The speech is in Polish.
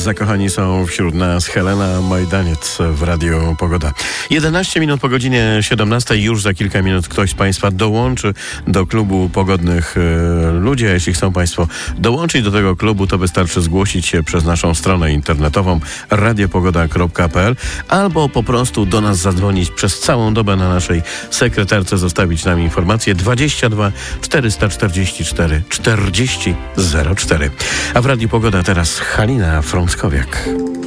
zakochani są wśród nas. Helena Majdaniec w Radiu Pogoda. 11 minut po godzinie 17. Już za kilka minut ktoś z Państwa dołączy do klubu pogodnych ludzi. A jeśli chcą Państwo dołączyć do tego klubu, to wystarczy zgłosić się przez naszą stronę internetową radiopogoda.pl albo po prostu do nas zadzwonić przez całą dobę na naszej sekretarce, zostawić nam informację 22 444 40 04. A w Radiu Pogoda teraz Halina Frąckowiak.